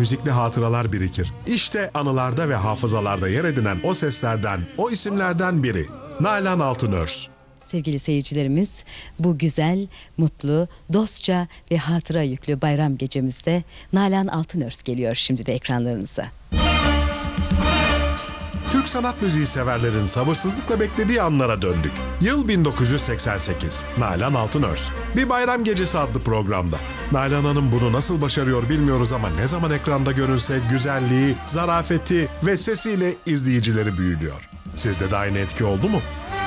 müzikli hatıralar birikir. İşte anılarda ve hafızalarda yer edinen o seslerden, o isimlerden biri. Nalan Altınörs. Sevgili seyircilerimiz, bu güzel, mutlu, dostça ve hatıra yüklü bayram gecemizde Nalan Altınörs geliyor şimdi de ekranlarınıza. Türk sanat müziği severlerin sabırsızlıkla beklediği anlara döndük. Yıl 1988. Nalan Altınörs. Bir Bayram Gecesi adlı programda. Nalan Hanım bunu nasıl başarıyor bilmiyoruz ama ne zaman ekranda görünse güzelliği, zarafeti ve sesiyle izleyicileri büyülüyor. Sizde de aynı etki oldu mu?